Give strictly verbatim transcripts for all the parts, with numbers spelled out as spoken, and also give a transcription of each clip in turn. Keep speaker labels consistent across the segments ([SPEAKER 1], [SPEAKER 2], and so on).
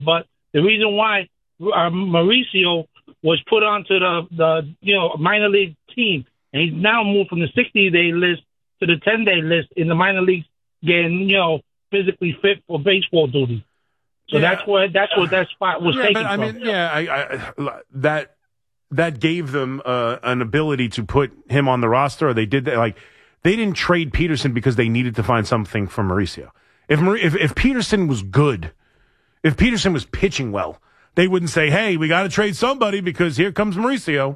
[SPEAKER 1] But the reason why uh, Mauricio was put onto the, the you know minor league team, and he's now moved from the sixty-day list to the ten-day list in the minor leagues, getting you know physically fit for baseball duty. So yeah. that's where that's what that spot was
[SPEAKER 2] yeah,
[SPEAKER 1] taken
[SPEAKER 2] but, I
[SPEAKER 1] from.
[SPEAKER 2] mean, yeah, I, I, that that gave them uh, an ability to put him on the roster. Or they did that. Like they didn't trade Peterson because they needed to find something from Mauricio. If if, if Peterson was good, if Peterson was pitching well, they wouldn't say, "Hey, we got to trade somebody because here comes Mauricio."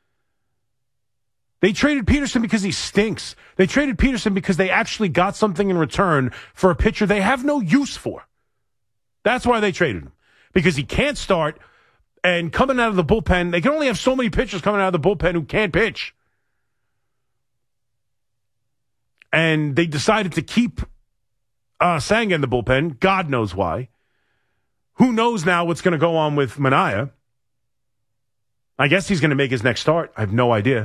[SPEAKER 2] They traded Peterson because he stinks. They traded Peterson because they actually got something in return for a pitcher they have no use for. That's why they traded him. Because he can't start, and coming out of the bullpen, they can only have so many pitchers coming out of the bullpen who can't pitch. And they decided to keep uh, Senga in the bullpen. God knows why. Who knows now what's going to go on with Manaea? I guess he's going to make his next start. I have no idea.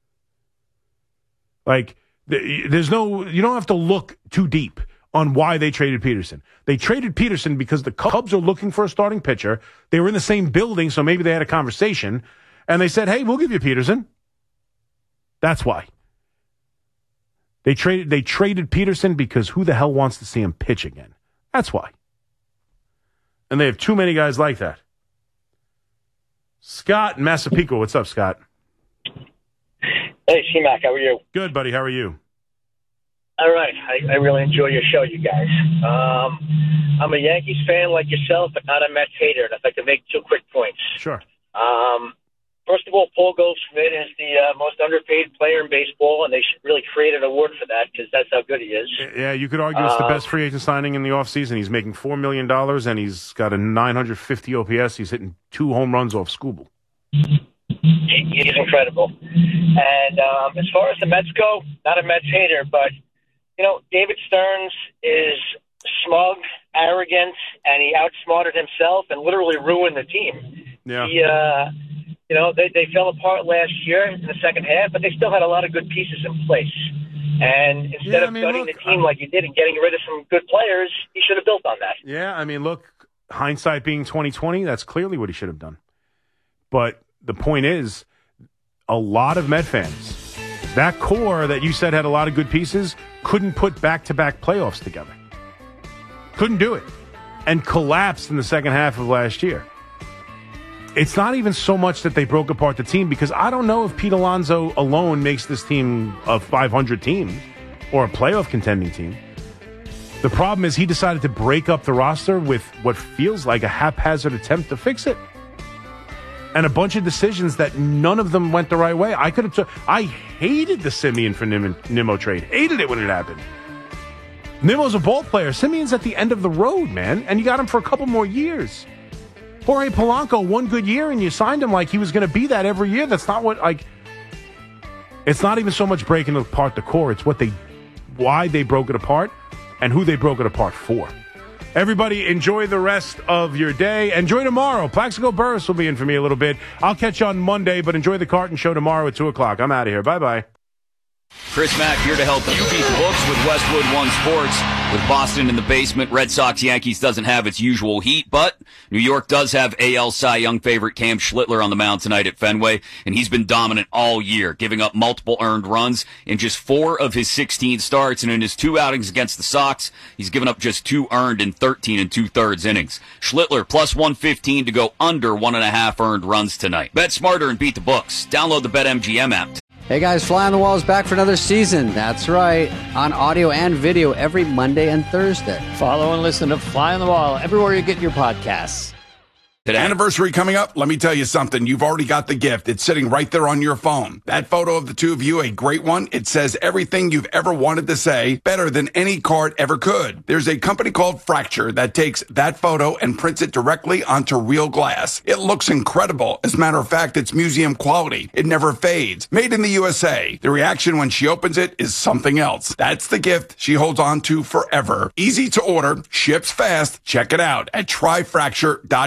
[SPEAKER 2] Like, there's no, you don't have to look too deep on why they traded Peterson. They traded Peterson because the Cubs are looking for a starting pitcher. They were in the same building, so maybe they had a conversation, and they said, hey, we'll give you Peterson. That's why. They traded, they traded Peterson because who the hell wants to see him pitch again? That's why. And they have too many guys like that. Scott in Massapequa. What's up, Scott?
[SPEAKER 3] Hey, C-Mac, how are you?
[SPEAKER 2] Good, buddy. How are you?
[SPEAKER 3] All right. I, I really enjoy your show, you guys. Um, I'm a Yankees fan like yourself, but not a Mets hater. And I'd like to make two quick points.
[SPEAKER 2] Sure.
[SPEAKER 3] Um, first of all, Paul Goldschmidt is the uh, most underpaid player in baseball, and they should really create an award for that because that's how good he is.
[SPEAKER 2] Yeah, you could argue it's the best free agent signing in the offseason. He's making four million dollars, and he's got a nine hundred fifty O P S. He's hitting two home runs off Skubal.
[SPEAKER 3] He's incredible. And um, as far as the Mets go, not a Mets hater, but, you know, David Stearns is smug, arrogant, and he outsmarted himself and literally ruined the team.
[SPEAKER 2] Yeah.
[SPEAKER 3] He, uh, you know, they, they fell apart last year in the second half, but they still had a lot of good pieces in place. And instead
[SPEAKER 2] yeah, I
[SPEAKER 3] of
[SPEAKER 2] mean,
[SPEAKER 3] gutting
[SPEAKER 2] look,
[SPEAKER 3] the team
[SPEAKER 2] um,
[SPEAKER 3] like you did and getting rid of some good players, he should have built on that.
[SPEAKER 2] Yeah, I mean, look, hindsight being twenty twenty, that's clearly what he should have done. But the point is, a lot of Met fans, that core that you said had a lot of good pieces, couldn't put back-to-back playoffs together. Couldn't do it. And collapsed in the second half of last year. It's not even so much that they broke apart the team, because I don't know if Pete Alonso alone makes this team a five hundred team or a playoff contending team. The problem is he decided to break up the roster with what feels like a haphazard attempt to fix it. And a bunch of decisions that none of them went the right way. I could have. T- I hated the Simeon for Nim- Nimmo trade. Hated it when it happened. Nimmo's a ball player. Simeon's at the end of the road, man. And you got him for a couple more years. Jorge Polanco, one good year, and you signed him like he was going to be that every year. That's not what, like, it's not even so much breaking apart the core. It's what they, why they broke it apart and who they broke it apart for. Everybody, enjoy the rest of your day. Enjoy tomorrow. Plaxico Burress will be in for me a little bit. I'll catch you on Monday, but enjoy the Carton Show tomorrow at two o'clock. I'm out of here. Bye-bye.
[SPEAKER 4] Chris Mack here to help you beat the books with Westwood One Sports. With Boston in the basement, Red Sox Yankees doesn't have its usual heat, but New York does have A L Cy Young favorite Cam Schlittler on the mound tonight at Fenway, and he's been dominant all year, giving up multiple earned runs in just four of his sixteen starts, and in his two outings against the Sox, he's given up just two earned in thirteen and two-thirds innings. Schlittler plus one fifteen to go under one and a half earned runs tonight. Bet smarter and beat the books. Download the BetMGM app.
[SPEAKER 5] Hey guys, Fly on the Wall is back for another season. That's right, on audio and video every Monday and Thursday.
[SPEAKER 6] Follow and listen to Fly on the Wall everywhere you get your podcasts.
[SPEAKER 7] Today. Anniversary coming up. Let me tell you something. You've already got the gift. It's sitting right there on your phone. That photo of the two of you, a great one. It says everything you've ever wanted to say better than any card ever could. There's a company called Fracture that takes that photo and prints it directly onto real glass. It looks incredible. As a matter of fact, it's museum quality. It never fades. Made in the U S A. The reaction when she opens it is something else. That's the gift she holds on to forever. Easy to order. Ships fast. Check it out at try fracture dot com.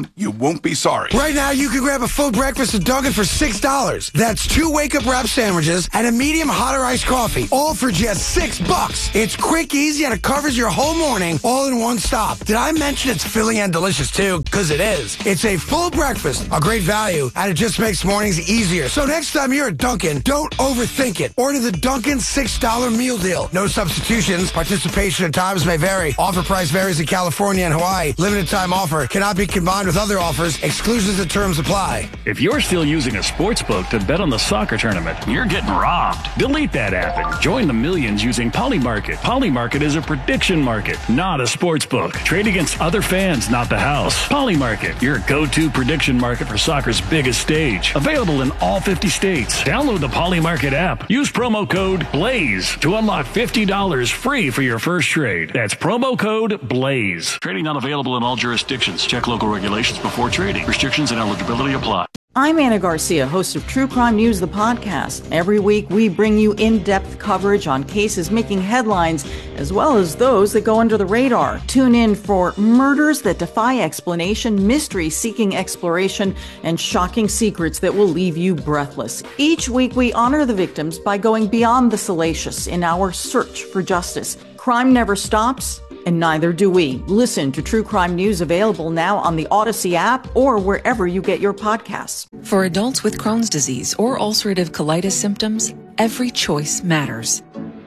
[SPEAKER 7] com. You won't be sorry.
[SPEAKER 8] Right now, you can grab a full breakfast at Dunkin' for six dollars. That's two wake-up wrap sandwiches and a medium hot or iced coffee, all for just six bucks. It's quick, easy, and it covers your whole morning, all in one stop. Did I mention it's filling and delicious, too? Because it is. It's a full breakfast, a great value, and it just makes mornings easier. So next time you're at Dunkin', don't overthink it. Order the Dunkin' six dollar meal deal. No substitutions. Participation at times may vary. Offer price varies in California and Hawaii. Limited time offer. Cannot be combined with other offers. Exclusions and terms apply.
[SPEAKER 9] If you're still using a sports book to bet on the soccer tournament, you're getting robbed. Delete that app and join the millions using Polymarket. Polymarket is a prediction market, not a sports book. Trade against other fans, not the house. Polymarket, your go-to prediction market for soccer's biggest stage. Available in all fifty states. Download the Polymarket app. Use promo code BLAZE to unlock fifty dollars free for your first trade. That's promo code BLAZE. Trading not available in all jurisdictions. Check local regulations before trading. Restrictions and eligibility apply.
[SPEAKER 10] I'm Anna Garcia, host of True Crime News, the podcast. Every week, we bring you in-depth coverage on cases making headlines, as well as those that go under the radar. Tune in for murders that defy explanation, mysteries seeking exploration, and shocking secrets that will leave you breathless. Each week, we honor the victims by going beyond the salacious in our search for justice. Crime never stops, and neither do we. Listen to True Crime News, available now on the Odyssey app or wherever you get your podcasts.
[SPEAKER 11] For adults with Crohn's disease or ulcerative colitis symptoms, every choice matters.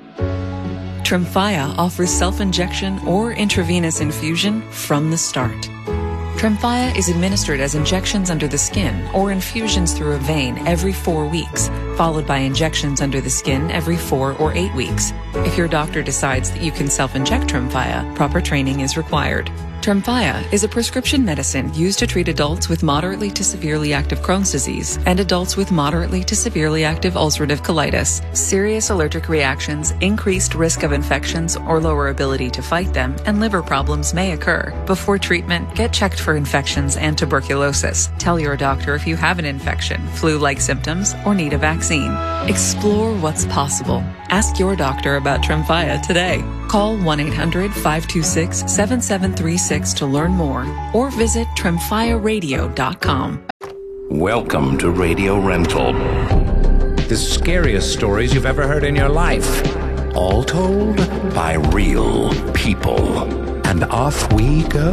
[SPEAKER 11] Tremfya offers self-injection or intravenous infusion from the start. Tremfya is administered as injections under the skin or infusions through a vein every four weeks, followed by injections under the skin every four or eight weeks. If your doctor decides that you can self-inject Tremfya, proper training is required. Tremfya is a prescription medicine used to treat adults with moderately to severely active Crohn's disease and adults with moderately to severely active ulcerative colitis. Serious allergic reactions, increased risk of infections or lower ability to fight them, and liver problems may occur. Before treatment, get checked for infections and tuberculosis. Tell your doctor if you have an infection, flu-like symptoms, or need a vaccine. Explore what's possible. Ask your doctor about Tremfya today. Call one eight hundred five two six seven seven three six to learn more or visit tremfya radio dot com.
[SPEAKER 12] Welcome to Radio Rental. The scariest stories you've ever heard in your life. All told by real people. And off we go.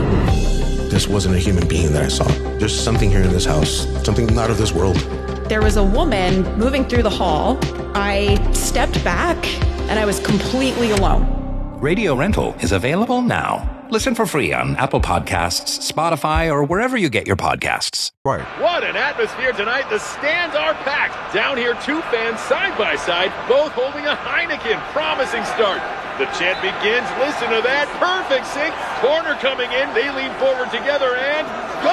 [SPEAKER 13] This wasn't a human being that I saw. There's something here in this house. Something not of this world.
[SPEAKER 14] There was a woman moving through the hall. I stepped back and I was completely alone.
[SPEAKER 12] Radio Rental is available now. Listen for free on Apple Podcasts, Spotify, or wherever you get your podcasts.
[SPEAKER 15] Right. What an atmosphere tonight. The stands are packed. Down here, two fans side by side, both holding a Heineken. Promising start. The chant begins. Listen to that. Perfect sync. Corner coming in. They lean forward together and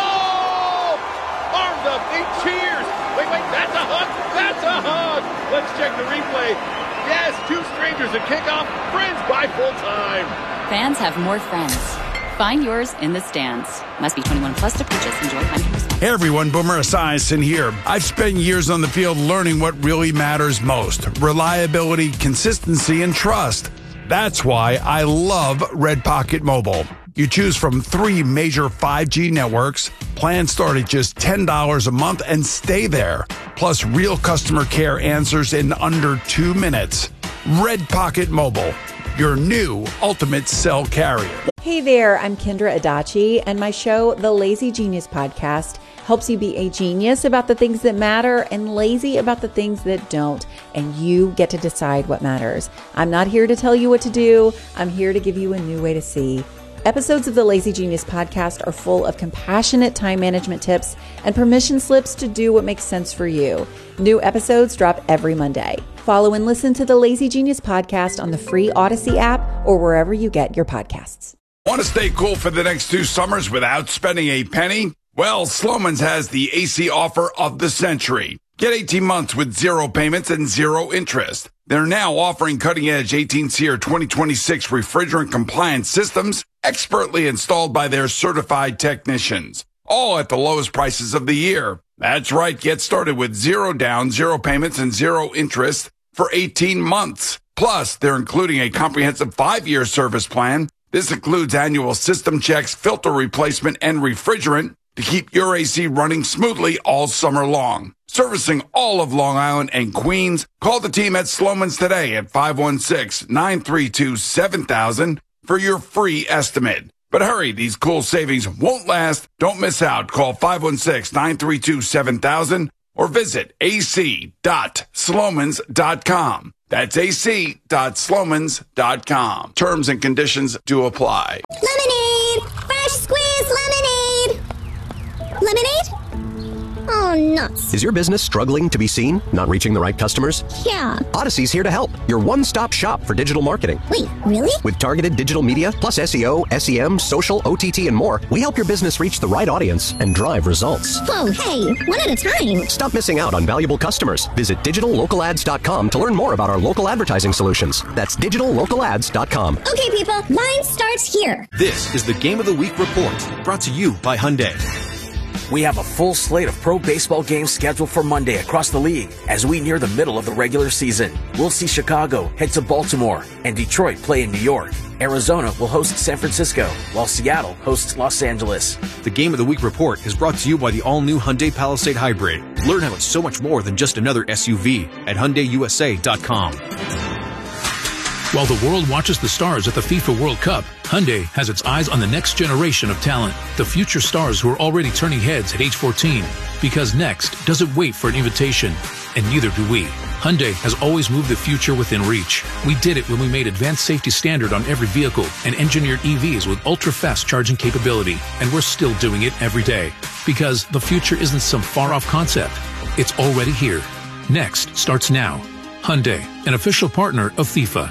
[SPEAKER 15] goal! Arms up. They cheers. Wait, wait. That's a hug. That's a hug. Let's check the replay. Yes, two strangers at kickoff. Friends by full time.
[SPEAKER 16] Fans have more friends. Find yours in the stands. Must be twenty-one plus to purchase. Enjoy Heineken.
[SPEAKER 7] Hey everyone, Boomer Esiason here. I've spent years on the field learning what really matters most. Reliability, consistency, and trust. That's why I love Red Pocket Mobile. You choose from three major five G networks. Plans start at just ten dollars a month and stay there. Plus real customer care answers in under two minutes. Red Pocket Mobile, your new ultimate cell carrier.
[SPEAKER 17] Hey there, I'm Kendra Adachi, and my show, The Lazy Genius Podcast, helps you be a genius about the things that matter and lazy about the things that don't, and you get to decide what matters. I'm not here to tell you what to do. I'm here to give you a new way to see. Episodes of the Lazy Genius Podcast are full of compassionate time management tips and permission slips to do what makes sense for you. New episodes drop every Monday. Follow and listen to the Lazy Genius Podcast on the free Odyssey app or wherever you get your podcasts.
[SPEAKER 7] Want to stay cool for the next two summers without spending a penny? Well, Sloman's has the A C offer of the century. Get eighteen months with zero payments and zero interest. They're now offering cutting-edge eighteen SEER twenty twenty-six refrigerant-compliant systems expertly installed by their certified technicians, all at the lowest prices of the year. That's right. Get started with zero down, zero payments, and zero interest for eighteen months. Plus, they're including a comprehensive five-year service plan This includes annual system checks, filter replacement, and refrigerant to keep your A C running smoothly all summer long. Servicing all of Long Island and Queens, call the team at Sloman's today at five one six, nine three two, seven thousand for your free estimate. But hurry, these cool savings won't last. Don't miss out. Call five one six, nine three two, seven thousand or visit a c dot slomans dot com. That's a c dot slomans dot com. Terms and conditions do apply.
[SPEAKER 18] Lemonade! Fresh squeezed lemonade! Lemonade? Oh, nuts.
[SPEAKER 19] Is your business struggling to be seen? Not reaching the right customers?
[SPEAKER 18] Yeah.
[SPEAKER 19] Odyssey's here to help. Your one-stop shop for digital marketing.
[SPEAKER 18] Wait, really?
[SPEAKER 19] With targeted digital media, plus S E O, S E M, social, O T T, and more, we help your business reach the right audience and drive results.
[SPEAKER 18] Whoa, hey, one at a time.
[SPEAKER 19] Stop missing out on valuable customers. Visit digital local ads dot com to learn more about our local advertising solutions. That's digital local ads dot com.
[SPEAKER 18] Okay, people, line starts here.
[SPEAKER 20] This is the Game of the Week Report, brought to you by Hyundai.
[SPEAKER 21] We have a full slate of pro baseball games scheduled for Monday across the league as we near the middle of the regular season. We'll see Chicago head to Baltimore and Detroit play in New York. Arizona will host San Francisco, while Seattle hosts Los Angeles.
[SPEAKER 20] The Game of the Week Report is brought to you by the all-new Hyundai Palisade Hybrid. Learn how it's so much more than just another S U V at Hyundai U S A dot com.
[SPEAKER 22] While the world watches the stars at the FIFA World Cup, Hyundai has its eyes on the next generation of talent, the future stars who are already turning heads at age fourteen. Because next doesn't wait for an invitation, and neither do we. Hyundai has always moved the future within reach. We did it when we made advanced safety standard on every vehicle and engineered E Vs with ultra-fast charging capability, and we're still doing it every day. Because the future isn't some far-off concept. It's already here. Next starts now. Hyundai, an official partner of FIFA.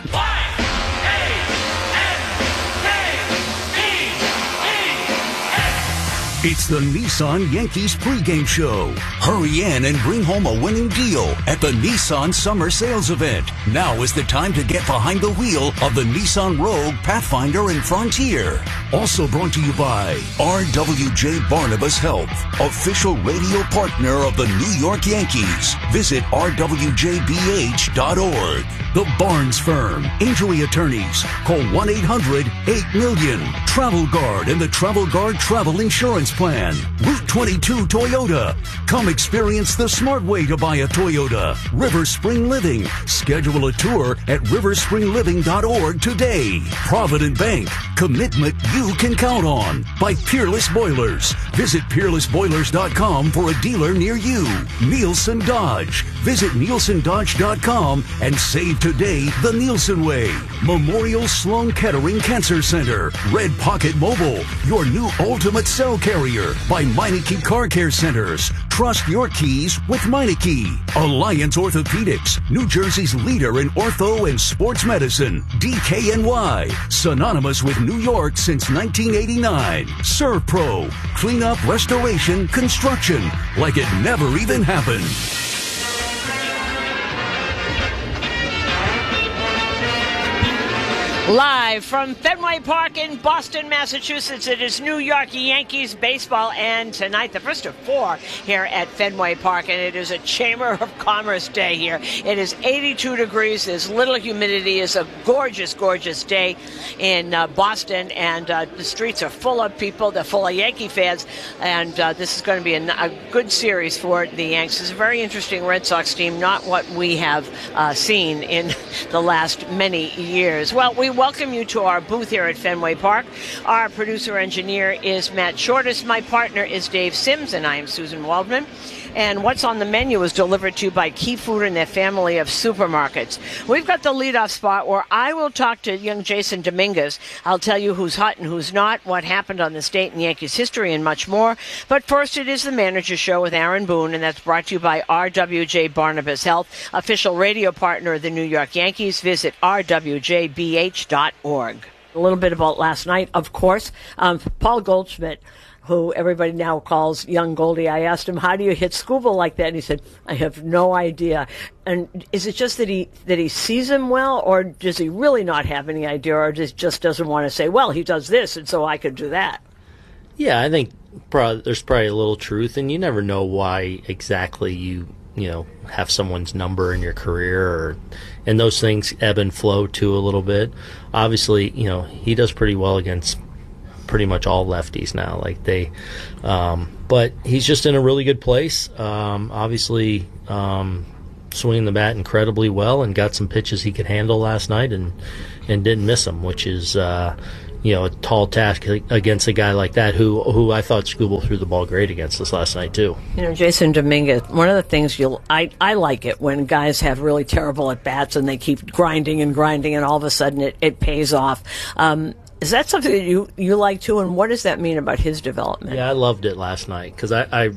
[SPEAKER 23] It's the Nissan Yankees pregame show. Hurry in and bring home a winning deal at the Nissan Summer Sales Event. Now is the time to get behind the wheel of the Nissan Rogue, Pathfinder, and Frontier. Also brought to you by R W J Barnabas Health, official radio partner of the New York Yankees. Visit r w j b h dot org. The Barnes Firm, injury attorneys. Call one eight hundred eight million. Travel Guard and the Travel Guard Travel Insurance Plan. Route twenty-two Toyota. Come experience the smart way to buy a Toyota. River Spring Living. Schedule a tour at river spring living dot org today. Provident Bank. Commitment you can count on. By Peerless Boilers. Visit peerless boilers dot com for a dealer near you. Nielsen Dodge. Visit nielsen dodge dot com and save today the Nielsen way. Memorial Sloan Kettering Cancer Center. Red Pocket Mobile. Your new ultimate cell carrier by Meineke Car Care Centers. Trust your keys with Meineke. Alliance Orthopedics, New Jersey's leader in ortho and sports medicine. D K N Y, synonymous with New York since nineteen eighty-nine. ServPro, cleanup, restoration, construction, like it never even happened.
[SPEAKER 24] Live from Fenway Park in Boston, Massachusetts, it is New York Yankees baseball, and tonight the first of four here at Fenway Park, and it is a Chamber of Commerce day here. It is eighty-two degrees, there's little humidity, it's a gorgeous, gorgeous day in uh, Boston, and uh, the streets are full of people, they're full of Yankee fans, and uh, this is going to be a, a good series for the Yanks. It's a very interesting Red Sox team, not what we have uh, seen in the last many years. Well, we welcome you to our booth here at Fenway Park. Our producer-engineer is Matt Shortis. My partner is Dave Sims, and I am Susan Waldman. And what's on the menu is delivered to you by Key Food and their family of supermarkets. We've got the leadoff spot where I will talk to young Jason Dominguez. I'll tell you who's hot and who's not, what happened on this date in Yankees history, and much more. But first, it is the Manager Show with Aaron Boone, and that's brought to you by R W J Barnabas Health, official radio partner of the New York Yankees. Visit r w j b h dot org. A little bit about last night, of course. Um, Paul Goldschmidt, who everybody now calls Young Goldie, I asked him, how do you hit Skubal like that? And he said, I have no idea. And is it just that he that he sees him well, or does he really not have any idea, or just, just doesn't want to say, well, he does this, and so I could do that?
[SPEAKER 25] Yeah, I think pro- there's probably a little truth, and you never know why exactly you
[SPEAKER 1] you know, have someone's number in your career, or, and those things ebb and flow too a little bit. Obviously, you know, he does pretty well against pretty much all lefties now. Like they, um, but he's just in a really good place. Um, obviously, um, swinging the bat incredibly well, and got some pitches he could handle last night, and and didn't miss them, which is uh, you know, a tall task against a guy like that, who who I thought Skubal threw the ball great against us last night too.
[SPEAKER 24] You know, Jason Dominguez, one of the things you'll I, I like it when guys have really terrible at bats and they keep grinding and grinding, and all of a sudden it, it pays off. Um, is that something that you, you like too, and what does that mean about his development?
[SPEAKER 1] Yeah, I loved it last night, because I, I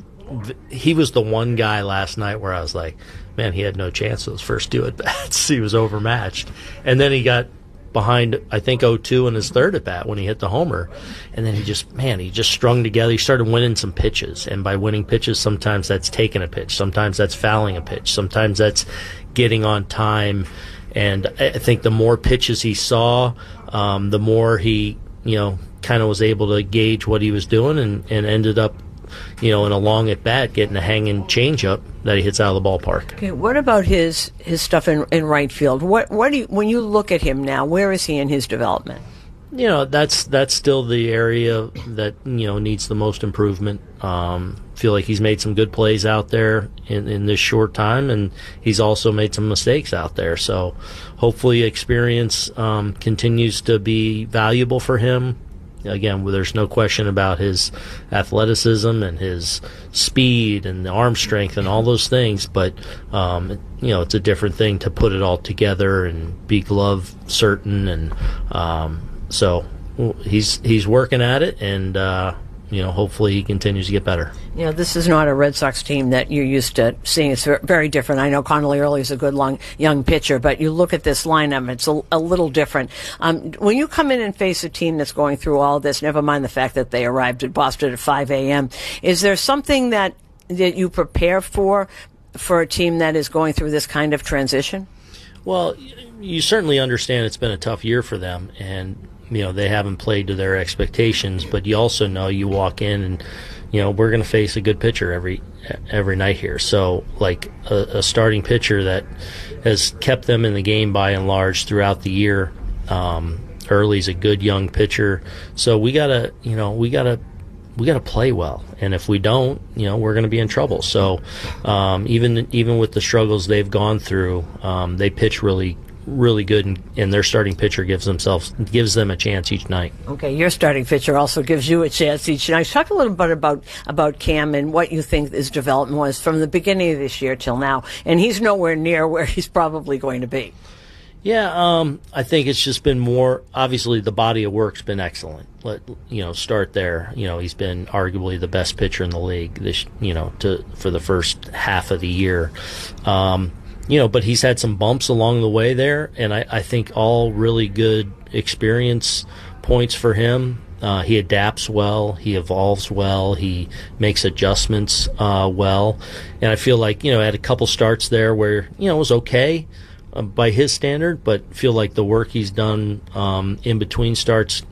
[SPEAKER 1] he was the one guy last night where I was like, man, he had no chance those first two at bats. He was overmatched, and then he got behind, I think, oh two in his third at bat when he hit the homer, and then he just, man, he just strung together. He started winning some pitches, and by winning pitches, sometimes that's taking a pitch, sometimes that's fouling a pitch, sometimes that's getting on time. And I think the more pitches he saw, um, the more he, you know, kind of was able to gauge what he was doing, and, and ended up, you know, in a long at bat, getting a hanging changeup that he hits out of the ballpark.
[SPEAKER 24] Okay, what about his his stuff in in right field? What what do you, when you look at him now, where is he in his development?
[SPEAKER 1] You know, that's that's still the area that, you know, needs the most improvement. Um, feel like he's made some good plays out there in, in this short time, and he's also made some mistakes out there. So hopefully experience um, continues to be valuable for him. Again, there's no question about his athleticism and his speed and the arm strength and all those things, but um, you know, it's a different thing to put it all together and be glove certain, and um, so he's he's working at it, and uh, you know, hopefully he continues to get better.
[SPEAKER 24] You know, this is not a Red Sox team that you're used to seeing. It's very different. I know Connolly Early is a good long, young pitcher, but you look at this lineup, it's a, a little different. Um, when you come in and face a team that's going through all this, never mind the fact that they arrived at Boston at five a.m., is there something that, that you prepare for, for a team that is going through this kind of transition?
[SPEAKER 1] Well, you certainly understand it's been a tough year for them, and you know, they haven't played to their expectations, but you also know you walk in and, you know, we're going to face a good pitcher every every night here. So, like, a, a starting pitcher that has kept them in the game by and large throughout the year. Um, Early's a good young pitcher. So we got to, you know, we got to we got to play well. And if we don't, you know, we're going to be in trouble. So um, even even with the struggles they've gone through, um, they pitch really really good, and, and their starting pitcher gives themselves gives them a chance each night.
[SPEAKER 24] Okay, your starting pitcher also gives you a chance each night. Talk a little bit about about Cam and what you think his development was from the beginning of this year till now, and he's nowhere near where he's probably going to be.
[SPEAKER 1] Yeah, um, I think it's just been more, obviously the body of work's been excellent. Let, you know, start there. You know, he's been arguably the best pitcher in the league this, you know, to for the first half of the year. Um, You know, but he's had some bumps along the way there, and I, I think all really good experience points for him. Uh, he adapts well, he evolves well, he makes adjustments uh, well, and I feel like, you know, I had a couple starts there where, you know, it was okay uh, by his standard, but feel like the work he's done um, in between starts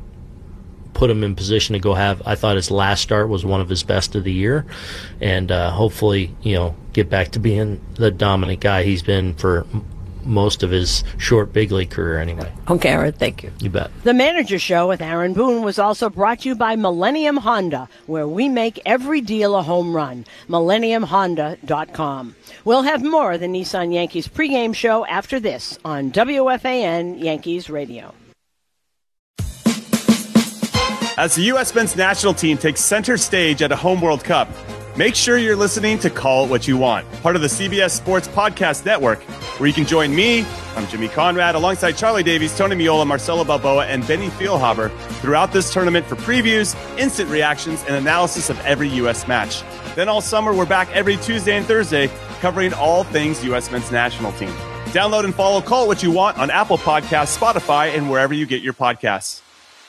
[SPEAKER 1] put him in position to go have, I thought his last start was one of his best of the year, and uh, hopefully, you know, get back to being the dominant guy he's been for m- most of his short big league career anyway.
[SPEAKER 24] Okay, Aaron, thank you.
[SPEAKER 1] You bet.
[SPEAKER 24] The Manager Show with Aaron Boone was also brought to you by Millennium Honda, where we make every deal a home run. millennium honda dot com. We'll have more of the Nissan Yankees pregame show after this on W F A N Yankees Radio.
[SPEAKER 2] As the U S men's national team takes center stage at a home World Cup, make sure you're listening to Call It What You Want, part of the C B S Sports Podcast Network, where you can join me, I'm Jimmy Conrad, alongside Charlie Davies, Tony Miola, Marcelo Balboa, and Benny Feilhaber throughout this tournament for previews, instant reactions, and analysis of every U S match. Then all summer, we're back every Tuesday and Thursday covering all things U S men's national team. Download and follow Call It What You Want on Apple Podcasts, Spotify, and wherever you get your podcasts.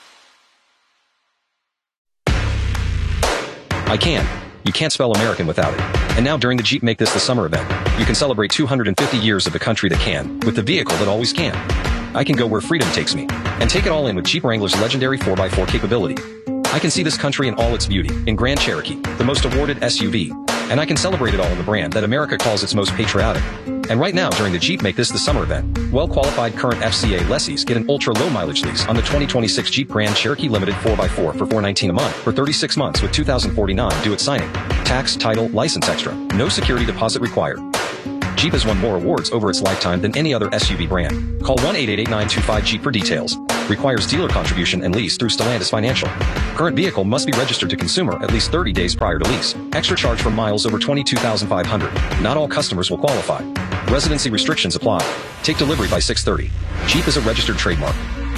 [SPEAKER 3] I can. You can't spell American without it. And now during the Jeep Make This the Summer event, you can celebrate two hundred fifty years of the country that can, with the vehicle that always can. I can go where freedom takes me, and take it all in with Jeep Wrangler's legendary four by four capability. I can see this country in all its beauty, in Grand Cherokee, the most awarded S U V. And I can celebrate it all in the brand that America calls its most patriotic. And right now, during the Jeep Make This the Summer event, well-qualified current F C A lessees get an ultra-low mileage lease on the twenty twenty-six Jeep Grand Cherokee Limited four by four for four hundred nineteen dollars a month for thirty-six months with two thousand forty-nine due at signing. Tax, title, license extra. No security deposit required. Jeep has won more awards over its lifetime than any other S U V brand. Call one eight eight eight nine two five Jeep for details. Requires dealer contribution and lease through Stellantis Financial. Current vehicle must be registered to consumer at least thirty days prior to lease. Extra charge for miles over twenty-two thousand five hundred. Not all customers will qualify. Residency restrictions apply. Take delivery by six thirty. Jeep is a registered trademark.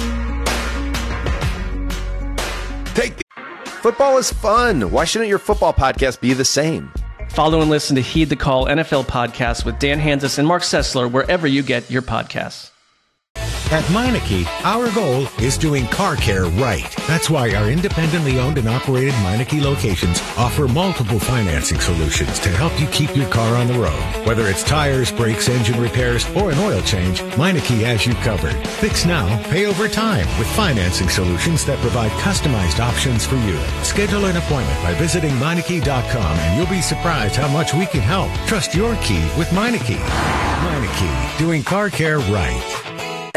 [SPEAKER 4] Take the- Football is fun. Why shouldn't your football podcast be the same?
[SPEAKER 5] Follow and listen to Heed the Call N F L podcast with Dan Hanzus and Mark Sessler wherever you get your podcasts.
[SPEAKER 6] At Meineke, our goal is doing car care right. That's why our independently owned and operated Meineke locations offer multiple financing solutions to help you keep your car on the road. Whether it's tires, brakes, engine repairs, or an oil change, Meineke has you covered. Fix now, pay over time with financing solutions that provide customized options for you. Schedule an appointment by visiting Meineke dot com and you'll be surprised how much we can help. Trust your key with Meineke. Meineke, doing car care right.